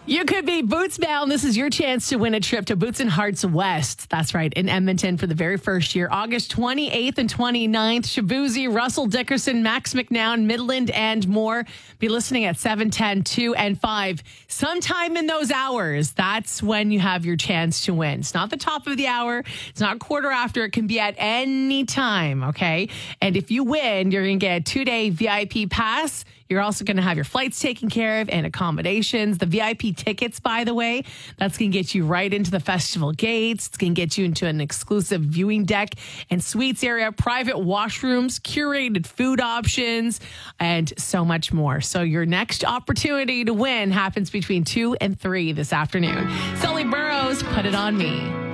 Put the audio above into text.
You could be Boots bound. This is your chance to win a trip to Boots and Hearts West. That's right, in Edmonton for the very first year. August 28th and 29th. Shabuzi, Russell Dickerson, Max McNown, Midland, and more. Be listening at 7, 10, 2, and 5. Sometime in those hours, that's when you have your chance to win. It's not the top of the hour. It's not quarter after. It can be at any time, okay? And if you win, you're going to get a 2-day VIP pass. You're also going to have your flights taken care of and accommodations. The VIP tickets, by the way, that's going to get you right into the festival gates. It's going to get you into an exclusive viewing deck and suites area, private washrooms, curated food options, and so much more. So your next opportunity to win happens between 2 and 3 this afternoon. Sully Burrows, Put It On Me.